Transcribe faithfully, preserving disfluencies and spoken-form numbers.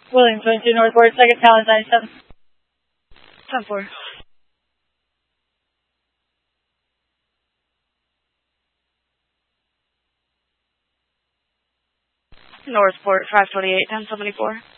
Williams twenty-two Northport, second Talon ninety-seven. ten four. Northport five twenty-eight, ten seventy-four.